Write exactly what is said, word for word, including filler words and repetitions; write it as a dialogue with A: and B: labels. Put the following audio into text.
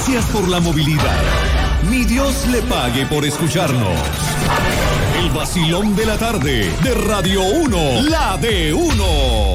A: Gracias por la movilidad. Ni Dios le pague por escucharnos. El vacilón de la tarde de Radio uno, la de uno.